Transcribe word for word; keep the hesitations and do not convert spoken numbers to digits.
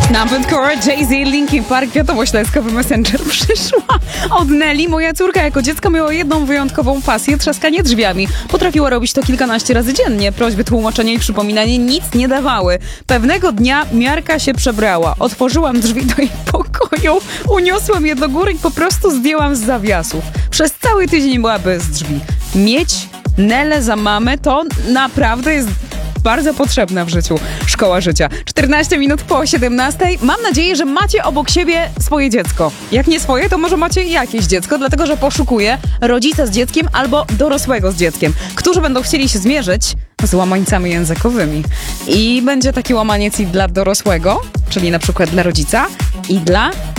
Nawet Cora, Jay-Z, Linkin Park, wiadomość na eskowy Messenger przyszła od Nelly. Moja córka jako dziecko miała jedną wyjątkową pasję, trzaskanie drzwiami. Potrafiła robić to kilkanaście razy dziennie. Prośby, tłumaczenie i przypominanie nic nie dawały. Pewnego dnia miarka się przebrała. Otworzyłam drzwi do jej pokoju, uniosłam je do góry i po prostu zdjęłam z zawiasów. Przez cały tydzień była bez drzwi. Mieć Nelę za mamę to naprawdę jest bardzo potrzebna w życiu szkoła życia. czternaście minut po siedemnastej. Mam nadzieję, że macie obok siebie swoje dziecko. Jak nie swoje, to może macie jakieś dziecko, dlatego że poszukuję rodzica z dzieckiem albo dorosłego z dzieckiem, którzy będą chcieli się zmierzyć z łamańcami językowymi. I będzie taki łamaniec i dla dorosłego, czyli na przykład dla rodzica, i dla